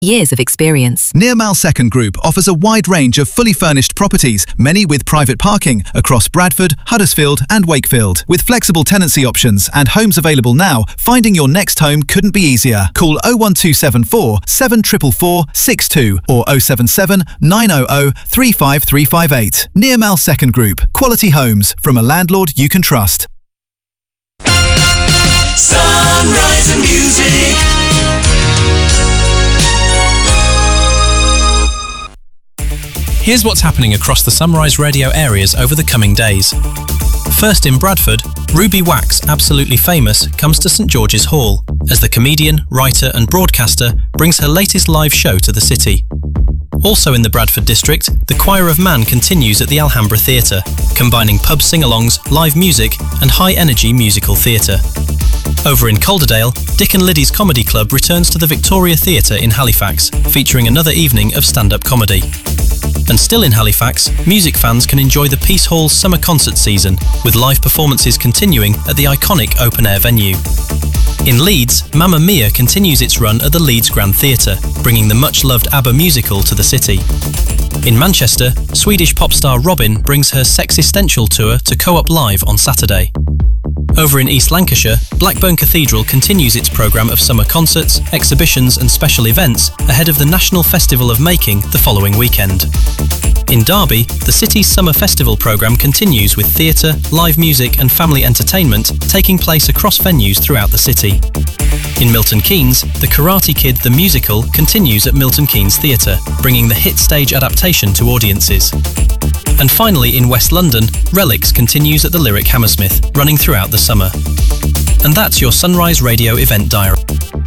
Years of experience. Nearmal Second Group offers a wide range of fully furnished properties, many with private parking, across Bradford, Huddersfield and Wakefield. With flexible tenancy options and homes available now, finding your next home couldn't be easier. Call 01274 744 62 or 077 900 35358. Nearmal Second Group. Quality homes from a landlord you can trust. Sunrise and Music. Here's what's happening across the Sunrise Radio areas over the coming days. First in Bradford, Ruby Wax, Absolutely Famous, comes to St George's Hall as the comedian, writer and broadcaster brings her latest live show to the city. Also in the Bradford district, the Choir of Man continues at the Alhambra Theatre, combining pub sing-alongs, live music and high-energy musical theatre. Over in Calderdale, Dick and Liddy's Comedy Club returns to the Victoria Theatre in Halifax, featuring another evening of stand-up comedy. And still in Halifax, music fans can enjoy the Peace Hall's summer concert season, with live performances continuing at the iconic open-air venue. In Leeds, Mamma Mia continues its run at the Leeds Grand Theatre, bringing the much-loved ABBA musical to the city. In Manchester, Swedish pop star Robyn brings her Sexistential tour to Co-op Live on Saturday. Over in East Lancashire, Blackburn Cathedral continues its programme of summer concerts, exhibitions and special events ahead of the National Festival of Making the following weekend. In Derby, the city's summer festival programme continues with theatre, live music and family entertainment taking place across venues throughout the city. In Milton Keynes, the Karate Kid the Musical continues at Milton Keynes Theatre, bringing the hit stage adaptation to audiences. And finally in West London, Relics continues at the Lyric Hammersmith, running throughout the summer. And that's your Sunrise Radio event diary.